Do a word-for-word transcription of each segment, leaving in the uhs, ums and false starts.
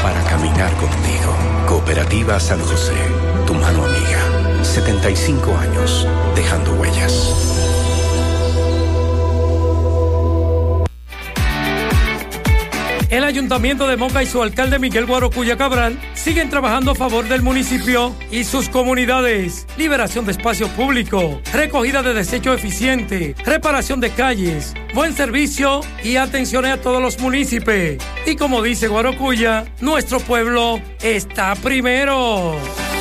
para caminar contigo. Cooperativa San José, tu mano amiga. setenta y cinco años, dejando huellas. El Ayuntamiento de Moca y su alcalde Miguel Guarocuya Cabral siguen trabajando a favor del municipio y sus comunidades. Liberación de espacio público, recogida de desechos eficiente, reparación de calles, buen servicio y atención a todos los municipios. Y como dice Guarocuya, nuestro pueblo está primero.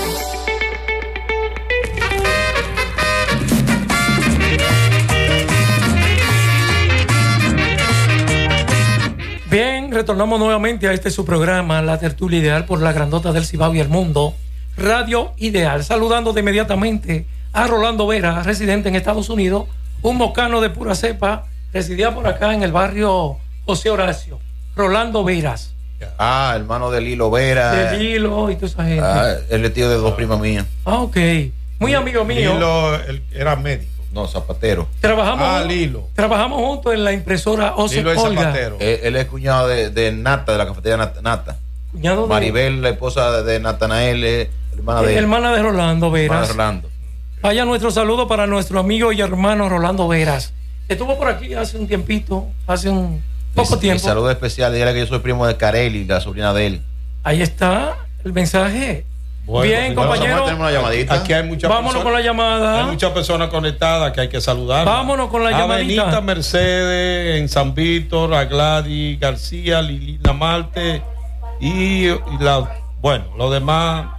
Bien, retornamos nuevamente a este su programa, La Tertulia Ideal por la Grandota del Cibao y el Mundo, Radio Ideal. Saludando de inmediatamente a Rolando Vera, residente en Estados Unidos, un mocano de pura cepa, residía por acá en el barrio José Horacio. Rolando Veras. Ah, hermano de Lilo Vera. De Lilo y toda esa gente. Ah, él es tío de dos primas mías. Ah, ok. Muy amigo mío. Lilo él era médico. No, zapatero. Trabajamos, ah, Lilo. Trabajamos juntos en la impresora O C E Olga. Él, él es cuñado de, de Nata, de la cafetería Nata. Nata. Cuñado de... Maribel, la esposa de Natanael, es hermana de... Hermana de Rolando Veras. Hermana de Rolando. Vaya nuestro saludo para nuestro amigo y hermano Rolando Veras. Estuvo por aquí hace un tiempito, hace un poco mi, tiempo. Mi saludo especial, dígale que yo soy primo de Carelli, la sobrina de él. Ahí está el mensaje. Bueno, bien, compañero. Una llamadita. Aquí hay muchas Vámonos personas, con la llamada. Hay muchas personas conectadas que hay que saludar. Vámonos con la llamadita. Avenida Mercedes, en San Víctor, a Gladys García, Lilina Marte y, y la, bueno, los demás.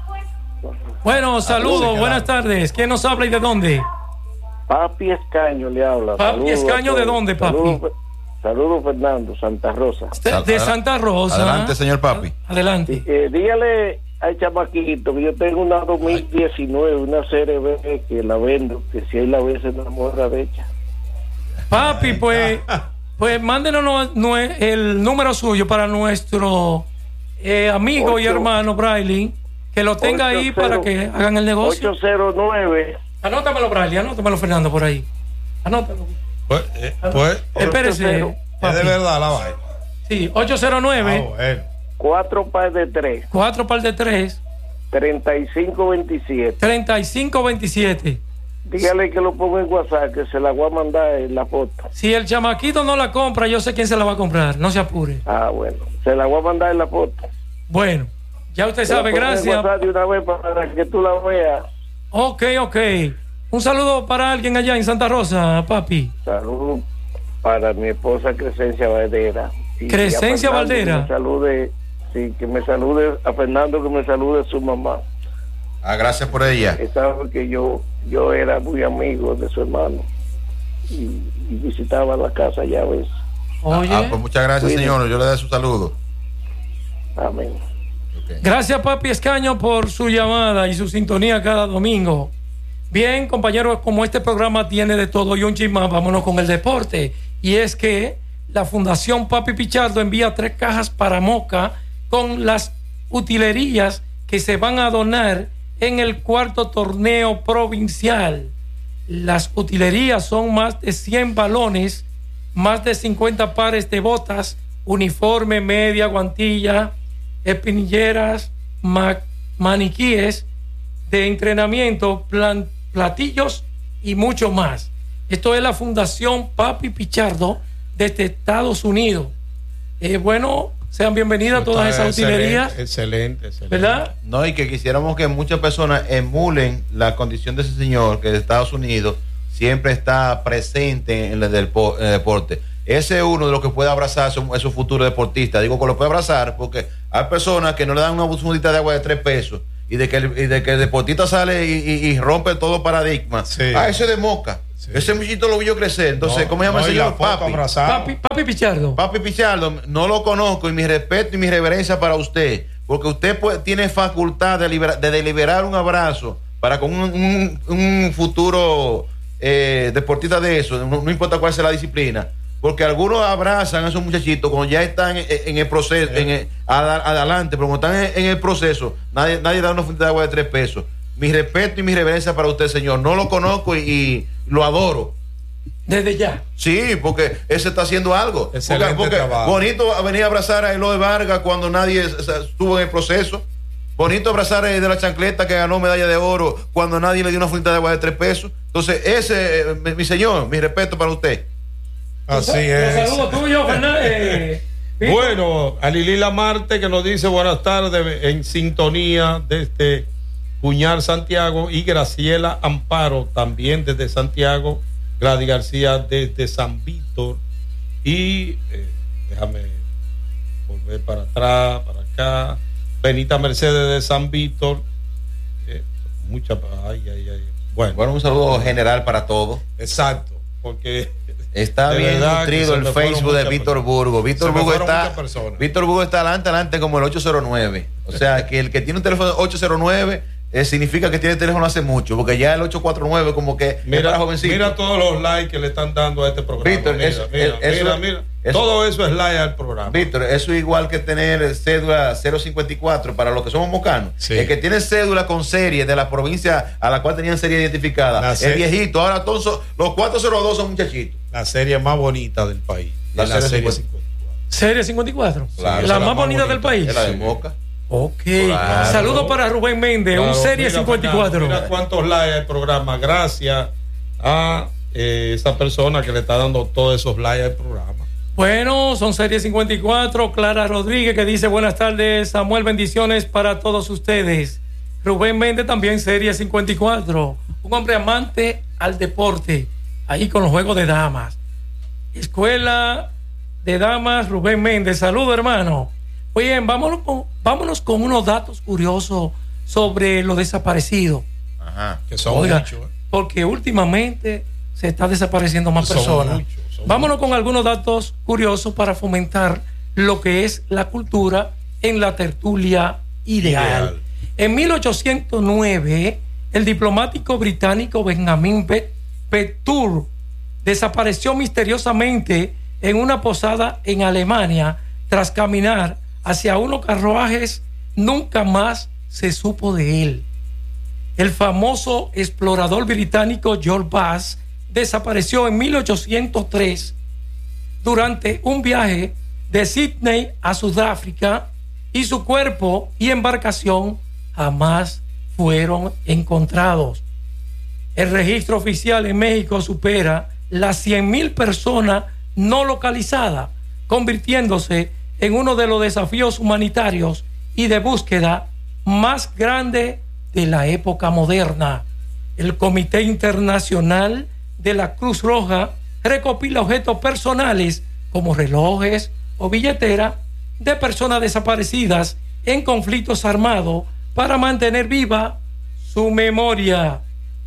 Bueno, saludos, buenas tardes. ¿Quién nos habla y de dónde? Papi Escaño le habla. Papi Saludos Escaño, ¿de dónde, papi? Saludos, saludos Fernando, Santa Rosa. De, de Santa Rosa. Adelante, señor Papi. Adelante. Eh, dígale al chamaquito que yo tengo una dos mil diecinueve, una C R B que la vendo, que si él la ve se enamora de ella. Papi, pues, pues mándenos no, no, el número suyo para nuestro eh, amigo ocho, y hermano Braille, que lo tenga ocho, ahí para que hagan el negocio. ocho cero nueve Anótamelo, Braille, anótamelo, Fernando, por ahí. Anótalo. Pues, eh, pues espérese. Es de verdad la vaina. Sí, ocho cero nueve. Ah, bueno. Cuatro par de tres. Cuatro par de tres. Treinta y cinco veintisiete. Treinta y cinco veintisiete. Dígale que lo ponga en WhatsApp, que se la voy a mandar en la foto. Si el chamaquito no la compra, yo sé quién se la va a comprar. No se apure. Ah, bueno. Se la voy a mandar en la foto. Bueno, ya usted sabe, gracias. De una vez para que tú la veas. Ok, ok. Un saludo para alguien allá en Santa Rosa, papi. Saludos para mi esposa Crescencia Valdera. Y Crescencia Valdera. Que me salude, sí, que me salude a Fernando, que me salude su mamá. Ah, gracias por ella. Sabe que yo yo era muy amigo de su hermano y, y visitaba la casa ya a veces. Oye. Ah, pues muchas gracias, Cuide. señor. Yo le doy su saludo. Amén. Okay. Gracias, papi Escaño, por su llamada y su sintonía cada domingo. Bien, compañeros, como este programa tiene de todo y un chisme, vámonos con el deporte. Y es que la Fundación Papi Pichardo envía tres cajas para Moca con las utilerías que se van a donar en el cuarto torneo provincial. Las utilerías son más de cien balones, más de cincuenta pares de botas, uniforme, media, guantilla, espinilleras, ma- maniquíes de entrenamiento, plan- platillos y mucho más. Esto es la Fundación Papi Pichardo desde Estados Unidos. Eh, bueno, sean bienvenidas todas esas utilerías. Excelente, excelente. ¿Verdad? No, y que quisiéramos que muchas personas emulen la condición de ese señor que de Estados Unidos siempre está presente en el, del, en el deporte. Ese es uno de los que puede abrazar a su, a su futuro deportista. Digo que lo puede abrazar porque hay personas que no le dan una fundita de agua de tres pesos y de que el, y de que el deportista sale y, y, y rompe todo paradigma. Sí. Ah, ese de Moca. Sí. Ese muchito lo vio crecer. Entonces, no, ¿cómo se llama no, el señor? Papi. Papi. Papi Pichardo. Papi Pichardo, no lo conozco y mi respeto y mi reverencia para usted, porque usted puede, tiene facultad de, libera, de deliberar un abrazo para con un, un, un futuro eh, deportista de eso, no, no importa cuál sea la disciplina. Porque algunos abrazan a esos muchachitos cuando ya están en, en el proceso, en el, ad, adelante, pero cuando están en, en el proceso, nadie, nadie da una fundita de agua de tres pesos. Mi respeto y mi reverencia para usted, señor. No lo conozco y, y lo adoro. Desde ya. Sí, porque ese está haciendo algo. Excelente porque, porque trabajo. bonito venir a abrazar a Eloy Vargas cuando nadie estuvo en el proceso. Bonito abrazar a de la chancleta que ganó medalla de oro cuando nadie le dio una fundita de agua de tres pesos. Entonces, ese, mi, mi señor, mi respeto para usted. Así Los es. saludos tuyos, Fernández. Bueno, a Lilila Marte que nos dice buenas tardes en sintonía desde Cuñar, Santiago, y Graciela Amparo también desde Santiago, Gladys García desde San Víctor, y eh, déjame volver para atrás, para acá, Benita Mercedes de San Víctor, eh, mucha, ay, ay, ay. Bueno, Bueno, un saludo general para todos. exacto, porque Está de bien verdad que nutrido se el me fueron Facebook de muchas Víctor personas. Burgo. Víctor Se me Burgo fueron está muchas personas. Víctor Burgo está adelante, adelante como el ocho cero nueve. O sea, que el que tiene un teléfono ocho cero nueve eh, significa que tiene teléfono hace mucho, porque ya el ocho cuatro nueve como que es Mira, para jovencito. mira todos los likes que le están dando a este programa. Víctor, mira, eso- mira, eso- mira, mira. eso- todo eso es like al programa. Víctor, eso es igual que tener cédula cero cincuenta y cuatro para los que somos mocanos. Sí. El que tiene cédula con serie de la provincia a la cual tenían serie identificada, La es serie- viejito. Ahora todos son- los cuatrocientos dos son muchachitos. La serie más bonita del país. La La, la serie serie cincuenta. cincuenta y cuatro. Serie cincuenta y cuatro. Claro, la esa más es la más bonita del bonita. país. Es la de Sí. Moca. Ok. Claro. Saludos para Rubén Méndez, un Claro, Serie mira, cincuenta y cuatro. Mira cuántos likes al programa. Gracias a eh, esa persona que le está dando todos esos likes al programa. Bueno, son Serie cincuenta y cuatro. Clara Rodríguez que dice buenas tardes, Samuel, bendiciones para todos ustedes. Rubén Méndez también Serie cincuenta y cuatro. Un hombre amante al deporte, ahí con los juegos de damas. Escuela de Damas Rubén Méndez. Saludos, hermano. Oye, vámonos con, vámonos con unos datos curiosos sobre los desaparecidos. Ajá. Que son Oiga, muchos. ¿eh? porque últimamente se está desapareciendo más Son personas. muchos, son Vámonos muchos. con algunos datos curiosos para fomentar lo que es la cultura en la tertulia ideal. Ideal. En mil ochocientos nueve, el diplomático británico Benjamin Pe- Petur desapareció misteriosamente en una posada en Alemania tras caminar hacia unos carruajes. Nunca más se supo de él. El famoso explorador británico George Bass desapareció en mil ochocientos tres durante un viaje de Sydney a Sudáfrica, y su cuerpo y embarcación jamás fueron encontrados. El registro oficial en México supera las cien mil personas no localizadas, convirtiéndose en uno de los desafíos humanitarios y de búsqueda más grande de la época moderna. El Comité Internacional de la Cruz Roja recopila objetos personales como relojes o billeteras de personas desaparecidas en conflictos armados para mantener viva su memoria.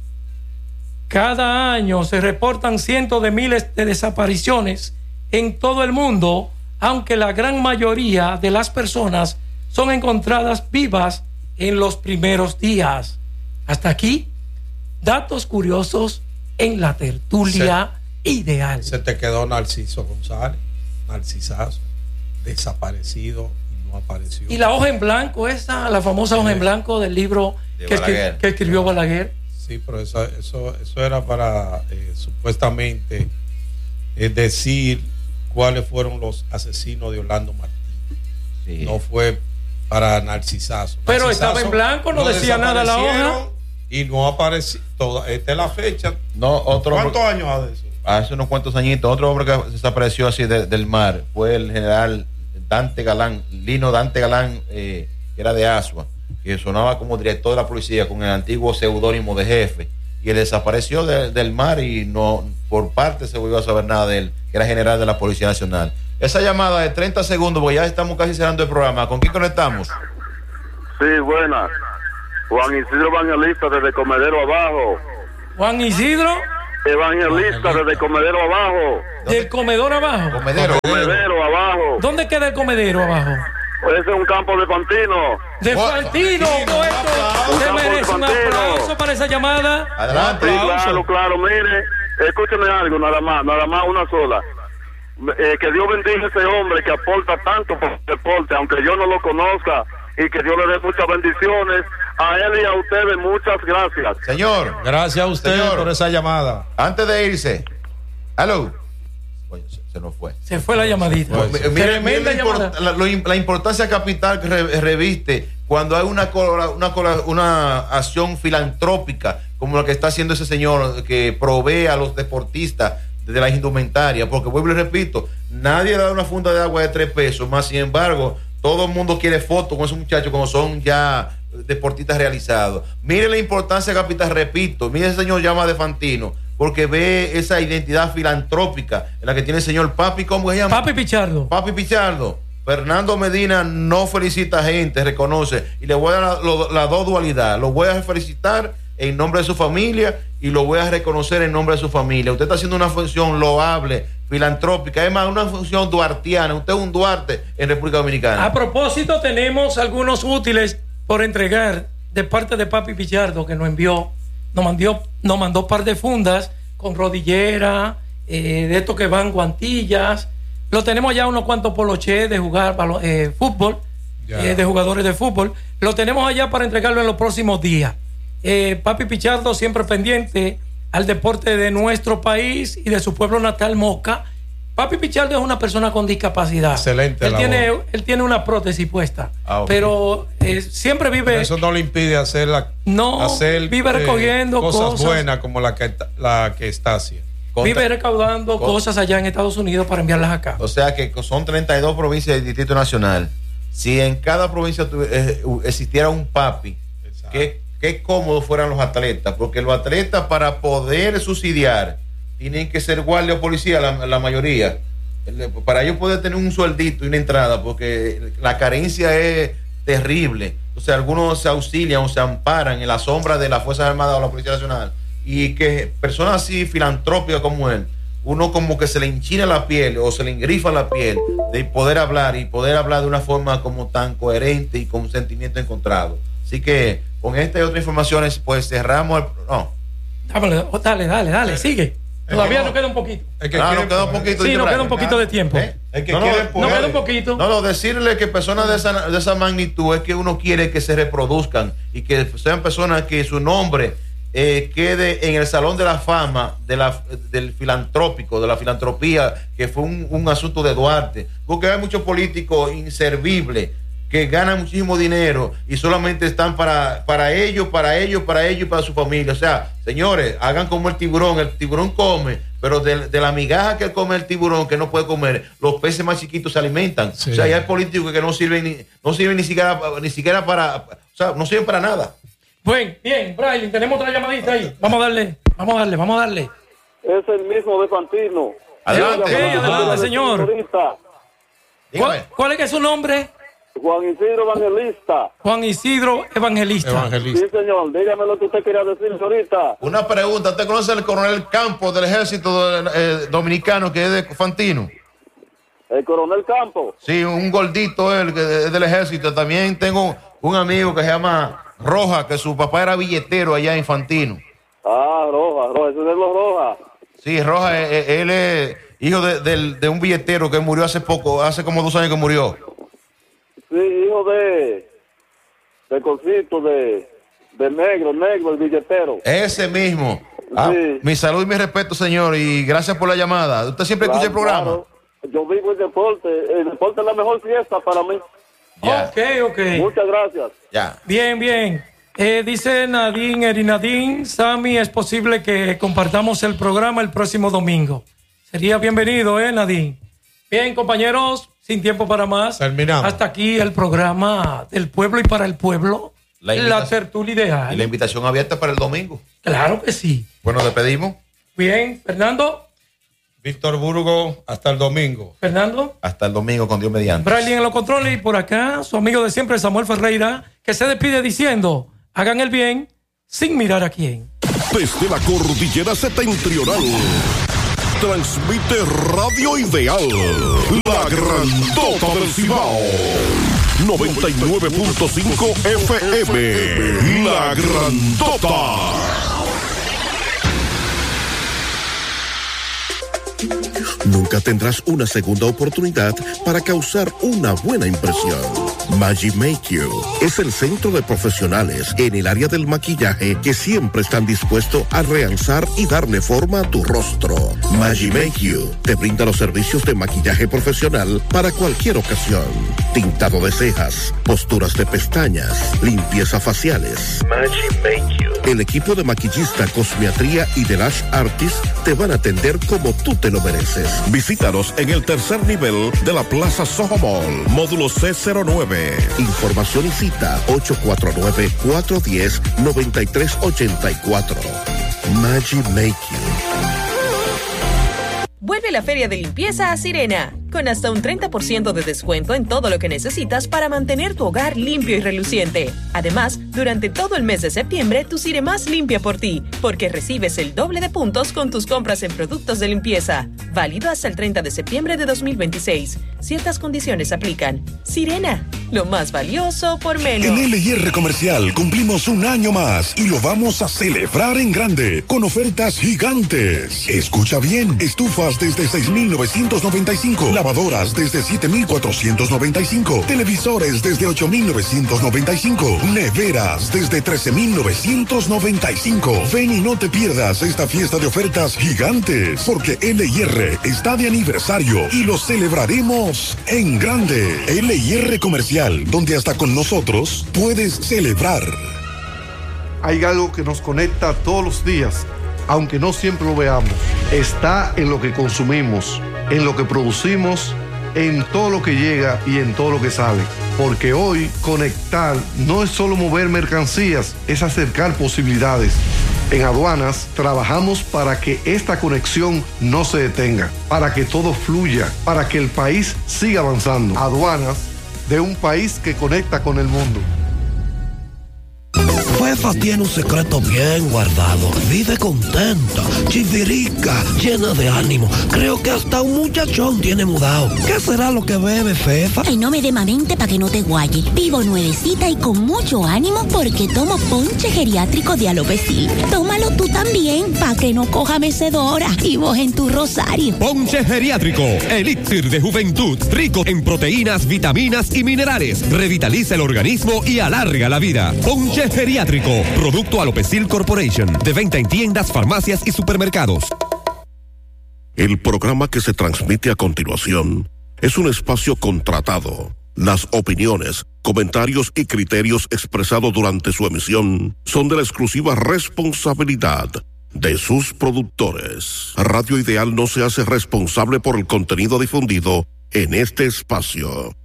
Cada año se reportan cientos de miles de desapariciones en todo el mundo, aunque la gran mayoría de las personas son encontradas vivas en los primeros días. Hasta aquí, datos curiosos en la tertulia ideal. Se te quedó Narciso González, Narcisazo, desaparecido y no apareció. Y la hoja en blanco, esa, la famosa hoja en blanco del libro De que, escri- Balaguer. que escribió Balaguer. Sí, pero eso, eso, eso era para eh, supuestamente eh, decir cuáles fueron los asesinos de Orlando Martínez. Sí. No fue para Narcisazo. Pero Narcisazo estaba en blanco, no lo decía nada la hoja. desaparecieron Y no apareció. Toda, esta es la fecha. No, otro ¿Cuántos hombre- años hace eso? hace unos cuantos añitos, otro hombre que desapareció así de- del mar fue el general Dante Galán, Lino Dante Galán, eh, que era de Asua, que sonaba como director de la policía con el antiguo seudónimo de jefe, y él desapareció de- del mar y no, por parte se volvió a saber nada de él, que era general de la Policía Nacional. Esa llamada de treinta segundos, porque ya estamos casi cerrando el programa. ¿Con quién conectamos? Sí, buenas. Juan Isidro Evangelista desde Comedero Abajo. Juan Isidro, Evangelista desde Comedero Abajo. del comedor abajo. Comedero. Comedero Abajo. ¿Dónde queda el comedero abajo? Ese es un campo de Pantino. De Oh, Fantino, Fantino, un aplauso. se merece un Fantino. aplauso para esa llamada. Adelante. Sí, claro, claro. Mire, escúcheme algo, nada más, nada más una sola. Eh, que Dios bendiga a ese hombre que aporta tanto por el deporte, aunque yo no lo conozca, y que Dios le dé muchas bendiciones a él y a ustedes. Muchas gracias. Señor, Gracias a usted Señor. por esa llamada. antes de irse, Aló. Oye, se, se nos fue. Se fue la llamadita. No, mira, mira Tremenda la, llamada. import, la, lo, la importancia capital que re, reviste cuando hay una, una, una acción filantrópica como la que está haciendo ese señor que provee a los deportistas de las indumentarias, porque vuelvo y repito, nadie da una funda de agua de tres pesos, más sin embargo, todo el mundo quiere fotos con esos muchachos cuando son ya deportistas realizados. Mire la importancia capital, repito, mire ese señor llama de Fantino, porque ve esa identidad filantrópica en la que tiene el señor Papi, ¿cómo se llama? Papi Pichardo. Papi Pichardo. Fernando Medina no felicita a gente, reconoce, y le voy a dar la, lo, la dos dualidad, lo voy a felicitar en nombre de su familia y lo voy a reconocer en nombre de su familia. Usted está haciendo una función loable, filantrópica, es más, una función duartiana. Usted es un Duarte en República Dominicana. A propósito, tenemos algunos útiles por entregar de parte de Papi Pichardo, que nos envió, nos mandó, nos mandó un par de fundas con rodillera, eh, de estos que van guantillas. Lo tenemos ya unos cuantos polochés de jugar eh, fútbol, eh, de jugadores de fútbol. Lo tenemos allá para entregarlo en los próximos días. Eh, Papi Pichardo siempre pendiente al deporte de nuestro país y de su pueblo natal, Moca. Papi Pichardo es una persona con discapacidad. Excelente. Él tiene, él tiene una prótesis puesta, ah, okay. pero eh, siempre vive. Pero eso no le impide hacer, la, no, hacer vive recogiendo eh, cosas, cosas buenas como la que, la que está haciendo. Contra, vive recaudando contra, cosas allá en Estados Unidos para enviarlas acá. O sea que son treinta y dos provincias del Distrito Nacional. Si en cada provincia tu, eh, existiera un papi, qué, qué cómodo fueran los atletas, porque los atletas para poder subsidiar tienen que ser guardia o policía, la, la mayoría. Para ellos poder tener un sueldito y una entrada, porque la carencia es terrible. O sea, algunos se auxilian o se amparan en la sombra de las Fuerzas Armadas o la Policía Nacional. Y que personas así filantrópicas como él, uno como que se le enchina la piel o se le engrifa la piel de poder hablar y poder hablar de una forma como tan coherente y con un sentimiento encontrado. Así que con esta y otras informaciones pues cerramos el... No. Dale, dale, dale, dale, sigue. Todavía no, nos queda un poquito. Es que ah, nos queda un poquito. Sí, nos queda un poquito de tiempo. ¿Eh? Es que no, quiere no, nos queda un poquito. No, no, decirle que personas de esa, de esa magnitud es que uno quiere que se reproduzcan y que sean personas que su nombre eh, quede en el Salón de la Fama de la, del filantrópico, de la filantropía, que fue un, un asunto de Duarte. Porque hay muchos políticos inservibles que ganan muchísimo dinero y solamente están para, para ellos, para ellos, para ellos y para su familia. O sea, señores, hagan como el tiburón. El tiburón come, pero de, de la migaja que come el tiburón, que no puede comer, los peces más chiquitos se alimentan. Sí. O sea, y hay políticos que no sirven ni, no sirven ni siquiera, ni siquiera para, o sea, no sirven para nada. Bueno, bien, Braille, tenemos otra llamadita ahí. Vamos a darle, vamos a darle, vamos a darle. Es el mismo de Fantino. Adelante, okay, adelante, señor. ¿Cuál, ¿Cuál es que es su nombre? Juan Isidro Evangelista. Juan Isidro Evangelista. Evangelista. Sí, señor. Dígame lo que usted quería decir ahorita. Una pregunta. ¿Usted conoce al coronel Campos del ejército eh, dominicano que es de Fantino? ¿El coronel Campos? Sí, un gordito él que es del ejército. También tengo un amigo que se llama Roja, que su papá era billetero allá en Fantino. Ah, Roja, Roja. Ese es de los Rojas. Sí, Roja, eh, él es hijo de, de, de un billetero que murió hace poco, hace como dos años que murió. Sí, hijo de de Cosito, de, de Negro, Negro, el billetero. Ese mismo. Ah, sí. Mi salud y mi respeto, señor, y gracias por la llamada. ¿Usted siempre claro, escucha el programa? Claro. Yo vivo el deporte. El deporte es la mejor fiesta para mí. Ya. Ok, ok. Muchas gracias. Ya. Bien, bien. Eh, dice Nadine, Erinadine, Sammy, es posible que compartamos el programa el próximo domingo. Sería bienvenido, ¿eh, Nadine? Bien, compañeros. Sin tiempo para más. Terminamos. Hasta aquí el programa del pueblo y para el pueblo. La, la tertulia ideal. Y la invitación abierta para el domingo. Claro que sí. Bueno, despedimos. Bien, Fernando. Víctor Burgo, hasta el domingo. Fernando. Hasta el domingo con Dios mediante. Braille en los controles y por acá su amigo de siempre, Samuel Ferreira, que se despide diciendo, hagan el bien sin mirar a quién. Desde la cordillera septentrional. Transmite Radio Ideal, la grandota del Cibao, noventa y nueve punto cinco F M, la grandota. nunca tendrás una segunda oportunidad para causar una buena impresión. Maggi Make You es el centro de profesionales en el área del maquillaje que siempre están dispuestos a realzar y darle forma a tu rostro. Maggi Make You te brinda los servicios de maquillaje profesional para cualquier ocasión. Tintado de cejas, posturas de pestañas, limpieza faciales. Maggi Make You. El equipo de maquillista, cosmetría y de lash artist te van a atender como tú te lo mereces. Visítanos en el tercer nivel de la Plaza Soho Mall, módulo C cero nueve. Información y cita ocho cuatro nueve, cuatro uno cero, nueve tres ocho cuatro. Maggi Make You. Vuelve la feria de limpieza a Sirena, con hasta un treinta por ciento de descuento en todo lo que necesitas para mantener tu hogar limpio y reluciente. Además, durante todo el mes de septiembre, tu Siremás limpia por ti, porque recibes el doble de puntos con tus compras en productos de limpieza. Válido hasta el treinta de septiembre de dos mil veintiséis. Ciertas condiciones aplican. Sirena, lo más valioso por menos. En L y R Comercial cumplimos un año más y lo vamos a celebrar en grande con ofertas gigantes. Escucha bien, estufas desde seis mil novecientos noventa y cinco, lavadoras desde siete mil cuatrocientos noventa y cinco, televisores desde ocho mil novecientos noventa y cinco, neveras desde trece mil novecientos noventa y cinco. Ven y no te pierdas esta fiesta de ofertas gigantes, porque L y R está de aniversario y lo celebraremos en grande. L y R Comercial, donde hasta con nosotros puedes celebrar. Hay algo que nos conecta todos los días, aunque no siempre lo veamos. Está en lo que consumimos, en lo que producimos, en todo lo que llega y en todo lo que sale. Porque hoy conectar no es solo mover mercancías, es acercar posibilidades. En Aduanas trabajamos para que esta conexión no se detenga, para que todo fluya, para que el país siga avanzando. Aduanas, de un país que conecta con el mundo. Fefa tiene un secreto bien guardado. Vive contenta, chivirica, llena de ánimo. Creo que hasta un muchachón tiene mudado. ¿Qué será lo que bebe, Fefa? Ay, no me dé mamente para que no te guaye. Vivo nuevecita y con mucho ánimo porque tomo ponche geriátrico de Alopecil. Tómalo tú también para que no coja mecedora y vos en tu rosario. Ponche geriátrico, elixir de juventud, rico en proteínas, vitaminas y minerales. Revitaliza el organismo y alarga la vida. Ponche geriátrico, producto Alopecil Corporation, de venta en tiendas, farmacias y supermercados. El programa que se transmite a continuación es un espacio contratado. Las opiniones, comentarios y criterios expresados durante su emisión son de la exclusiva responsabilidad de sus productores. Radio Ideal no se hace responsable por el contenido difundido en este espacio.